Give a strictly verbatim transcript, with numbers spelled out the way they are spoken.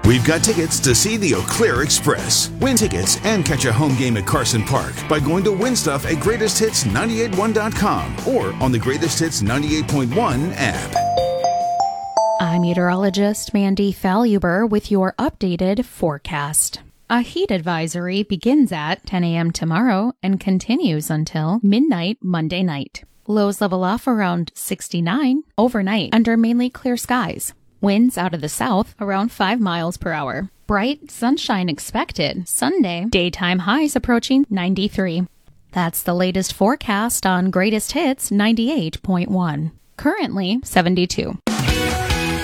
We've got tickets to see the Eau Claire Express. Win tickets and catch a home game at Carson Park by going to win stuff at greatest hits nine eight one dot com or on the Greatest Hits ninety-eight point one app. I'm meteorologist Mandy Faluber with your updated forecast. A heat advisory begins at ten a.m. tomorrow and continues until midnight Monday night. Lows level off around sixty-nine overnight under mainly clear skies. Winds out of the south around five miles per hour. Bright sunshine expected. Sunday, daytime highs approaching ninety-three. That's the latest forecast on Greatest Hits ninety-eight point one. Currently seventy-two.